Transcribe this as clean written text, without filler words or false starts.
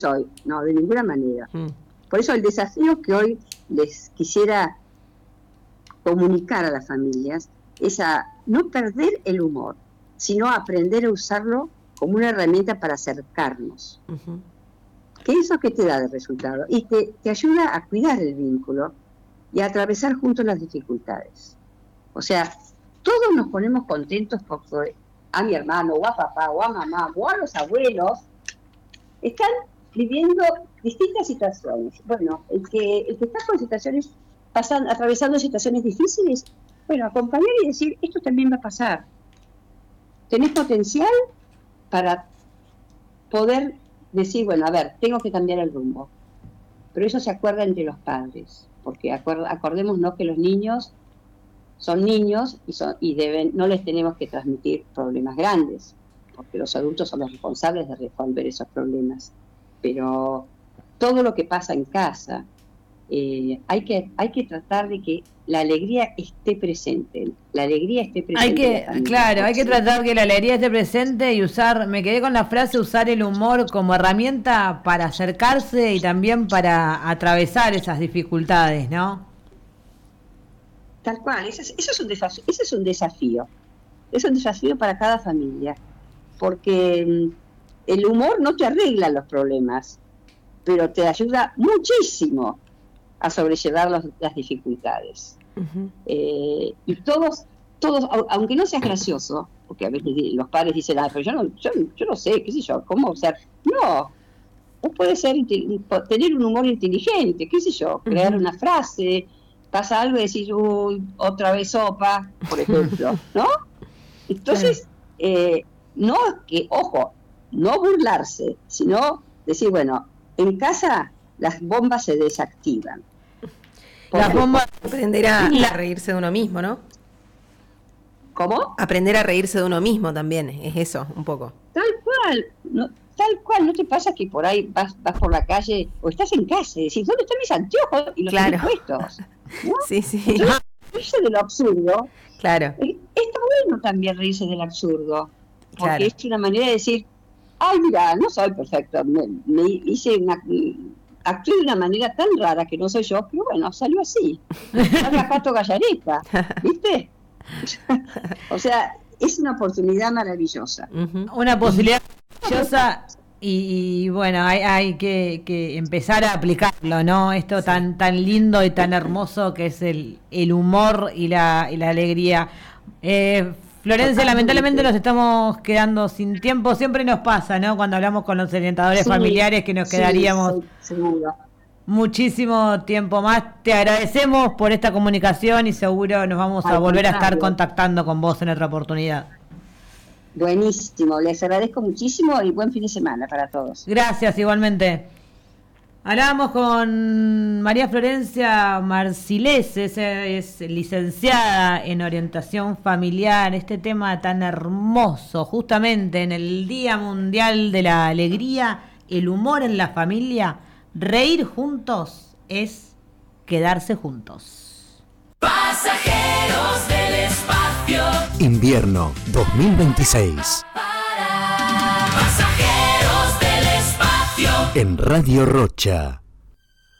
soy. No, de ninguna manera. Por eso el desafío que hoy les quisiera comunicar a las familias es a no perder el humor, sino a aprender a usarlo como una herramienta para acercarnos. Que eso que te da de resultado y te ayuda a cuidar el vínculo y a atravesar juntos las dificultades. O sea, todos nos ponemos contentos porque a mi hermano, o a papá, o a mamá, o a los abuelos están viviendo distintas situaciones. Bueno, el que está con situaciones, atravesando situaciones difíciles, bueno, acompañar y decir, esto también va a pasar. Tenés potencial para poder decir, bueno, a ver, tengo que cambiar el rumbo. Pero eso se acuerda entre los padres, porque acordémonos que los niños son niños y no les tenemos que transmitir problemas grandes, porque los adultos son los responsables de resolver esos problemas. Pero todo lo que pasa en casa, hay que tratar de que la alegría esté presente. La alegría esté presente. Hay que tratar que la alegría esté presente y me quedé con la frase, usar el humor como herramienta para acercarse y también para atravesar esas dificultades, ¿no? Tal cual, ese es un desafío. Es un desafío para cada familia, porque el humor no te arregla los problemas, pero te ayuda muchísimo a sobrellevar las dificultades. Y todos, aunque no seas gracioso, porque a veces los padres dicen, pero yo no sé, qué sé yo, cómo ser. No, vos podés tener un humor inteligente, qué sé yo, crear una frase, pasa algo y decís, uy, otra vez sopa, por ejemplo, ¿no? Entonces, no burlarse, sino decir, bueno, en casa las bombas se desactivan. Las bombas, aprender a reírse de uno mismo, ¿no? ¿Cómo? Aprender a reírse de uno mismo también, es eso, un poco. Tal cual, ¿no te pasa que por ahí vas por la calle o estás en casa y decís, ¿dónde están mis anteojos? Y los tenés puestos, ¿no? Sí. Entonces, reírse de lo absurdo. Claro. Está bueno también reírse del absurdo, porque es una manera de decir, ay, mira, no soy perfecto, actué de una manera tan rara que no soy yo, pero bueno, salió así. Habla Pato Gallareta, ¿viste? O sea, es una oportunidad maravillosa. Una posibilidad maravillosa y bueno, hay que empezar a aplicarlo, ¿no? Esto tan lindo y tan hermoso que es el humor y la alegría. Florencia, lamentablemente nos estamos quedando sin tiempo. Siempre nos pasa, ¿no? Cuando hablamos con los orientadores familiares que nos quedaríamos muchísimo tiempo más. Te agradecemos por esta comunicación y seguro nos vamos a volver a estar contactando con vos en otra oportunidad. Buenísimo, les agradezco muchísimo y buen fin de semana para todos. Gracias, igualmente. Hablábamos con María Florencia Marcilés, es licenciada en orientación familiar, este tema tan hermoso, justamente en el Día Mundial de la Alegría, el humor en la familia, reír juntos es quedarse juntos. Pasajeros del espacio. Invierno 2026. Pasajeros del espacio. En Radio Rocha.